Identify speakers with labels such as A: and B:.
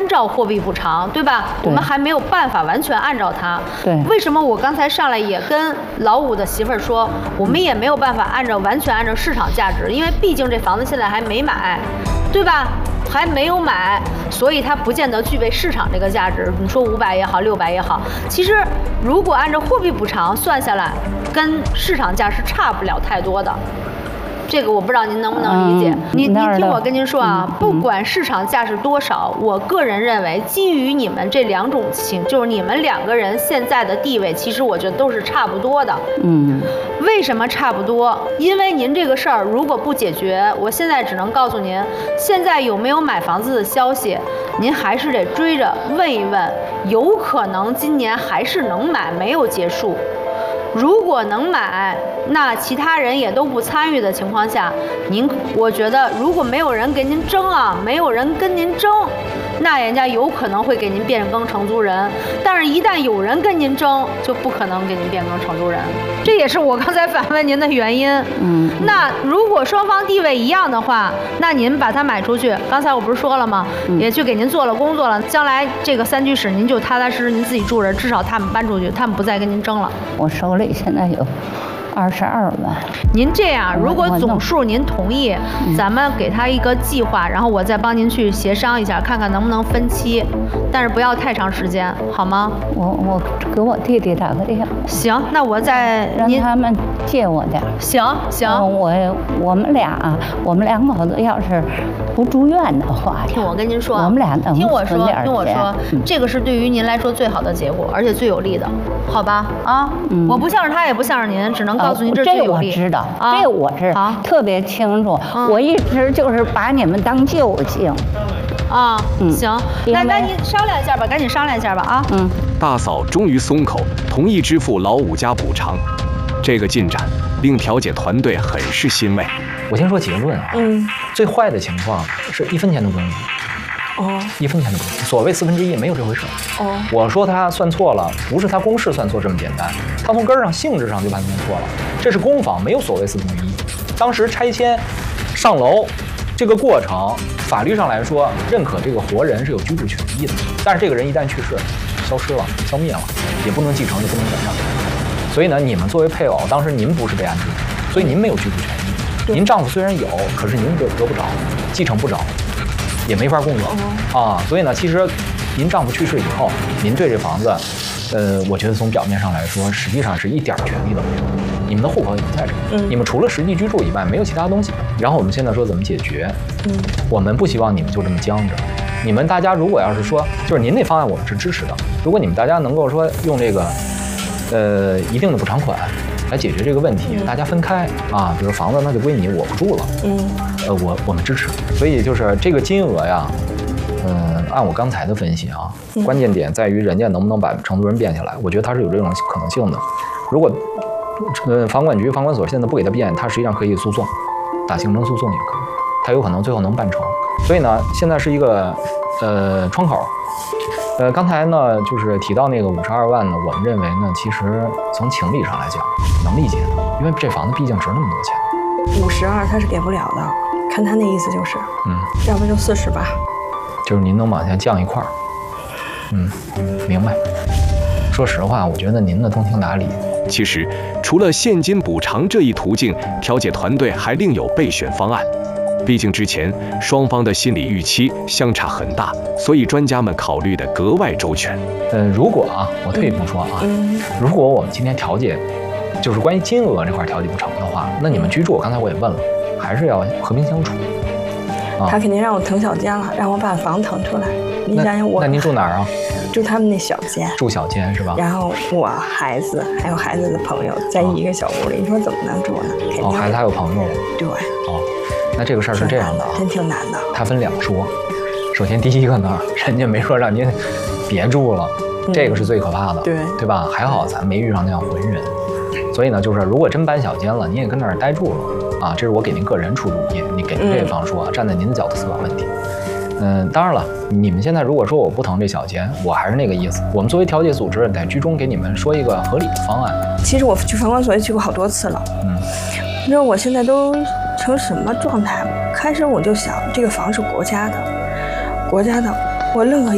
A: 照货币补偿，对吧？我们还没有办法完全按照它。
B: 对。
A: 为什么我刚才上来也跟老五的媳妇儿说，我们也没有办法完全按照市场价值，因为毕竟这房子现在还没买，对吧？还没有买，所以它不见得具备市场这个价值。你说500也好，600也好，其实如果按照货币补偿算下来，跟市场价是差不了太多的。这个我不知道您能不能理解。您听我跟您说啊，不管市场价是多少，我个人认为，基于你们这两种就是你们2个人现在的地位，其实我觉得都是差不多的。为什么差不多？因为您这个事儿如果不解决，我现在只能告诉您，现在有没有买房子的消息，您还是得追着问一问，有可能今年还是能买，没有结束。如果能买，那其他人也都不参与的情况下，我觉得如果没有人给您争啊，没有人跟您争，那人家有可能会给您变更承租人。但是，一旦有人跟您争，就不可能给您变更承租人。这也是我刚才反问您的原因。那如果双方地位一样的话，那您把它买出去，刚才我不是说了吗？也去给您做了工作了，将来这个3居室您就踏踏实实您自己住着，至少他们搬出去，他们不再跟您争了。
B: 我手里现在有22万。
A: 您这样，如果总数您同意，咱们给他一个计划，然后我再帮您去协商一下，看看能不能分期，但是不要太长时间，好吗？
B: 我给我弟弟打个电话。
A: 行，那我再
B: 让他们借我点。
A: 行。
B: 我们两口子要是不住院的话，
A: 听我跟您说，
B: 我们俩能
A: 听我说，
B: 钱
A: 这个是对于您来说最好的结果，而且最有利的，好吧？啊，我不向着他，也不向着您，只能告诉您这最有利。
B: 这我知道，这我知道，特别清楚。我一直就是把你们当救星。
A: 行，那您商量一下吧，赶紧商量一下吧啊。
C: 大嫂终于松口，同意支付老五家补偿。这个进展令调解团队很是欣慰。
D: 我先说结论啊，最坏的情况是1分钱都不用给。1分钱都不用。所谓1/4没有这回事。我说他算错了，不是他公式算错这么简单，他从根儿上性质上就判断错了。这是公房，没有所谓4等于1。当时拆迁上楼这个过程，法律上来说认可这个活人是有居住权益的，但是这个人一旦去世，消失了，消灭了，也不能继承，也不能转让。所以呢，你们作为配偶，当时您不是备案制，所以您没有居住权益。您丈夫虽然有，可是您得不着，继承不着，也没法共有所以呢，其实您丈夫去世以后，您对这房子，我觉得从表面上来说，实际上是一点权利都没有。你们的户口也不在这里，你们除了实际居住以外，没有其他东西。然后我们现在说怎么解决？我们不希望你们就这么僵着。你们大家如果要是说，就是您那方案我们是支持的。如果你们大家能够说用这个，一定的补偿款来解决这个问题，大家分开啊，比如房子那就归你，我不住了。我们支持。所以就是这个金额呀，按我刚才的分析啊，关键点在于人家能不能把承租人变下来。我觉得他是有这种可能性的。如果房管局、房管所现在不给他变，他实际上可以诉讼，打行政诉讼也可以，他有可能最后能办成。所以呢，现在是一个窗口。刚才呢就是提到那个52万呢，我们认为呢，其实从情理上来讲能理解的，因为这房子毕竟值那么多钱。
E: 52他是给不了的，看他那意思就是，要不就40吧。
D: 就是您能往下降一块儿。明白。说实话，我觉得您的通情达理。
C: 其实，除了现金补偿这一途径，调解团队还另有备选方案。毕竟之前双方的心理预期相差很大，所以专家们考虑的格外周全。
D: 如果我退一步说如果我们今天调解，就是关于金额这块调解不成的话，那你们居住，刚才我也问了，还是要和平相处。
E: 他肯定让我腾小间了，让我把房腾出来。你想想我，
D: 那您住哪儿啊？
E: 住他们那小间，
D: 住小间是吧？
E: 然后我孩子还有孩子的朋友在一个小屋里，你说怎么能住呢？肯定
D: 孩子还有朋友。
E: 对。
D: 那这个事儿是这样的
E: 真挺难的。
D: 他分两说。首先第一个呢，人家没说让您别住了，这个是最可怕的，对吧？还好咱没遇上那样浑人。所以呢，就是如果真搬小间了，你也跟那儿待住了这是我给您个人出主意，你给您这方说，站在您的角度思考问题。当然了，你们现在如果说我不腾这小间，我还是那个意思。我们作为调解组织，在居中给你们说一个合理的方案。
E: 其实我去房管所也去过好多次了。你知道我现在都成什么状态吗？开始我就想，这个房是国家的，我任何